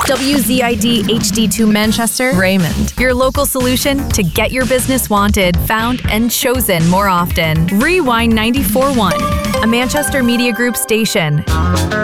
WZID HD2 Manchester, Raymond. your local solution to get your business wanted, found, and chosen more often. Rewind 94.1, a Manchester Media Group station.